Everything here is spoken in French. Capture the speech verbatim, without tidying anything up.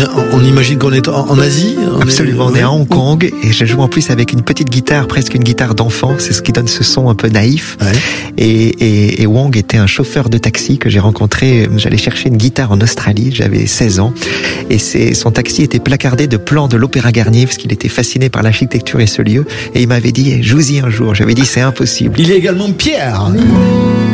est, on imagine qu'on est en, en Asie. On Absolument, est, on est à Hong Kong et je joue en plus avec une petite guitare, presque une guitare d'enfant. C'est ce qui donne ce son un peu naïf. Ouais. Et, et, et Wong était un chauffeur de taxi que j'ai rencontré. J'allais chercher une guitare en Australie, j'avais seize ans. Et c'est, son taxi était placardé de plans de l'Opéra Garnier parce qu'il était fasciné par l'architecture et ce lieu. Et il m'avait dit, joue-y un jour. J'avais dit, c'est impossible. Il est également Pierre.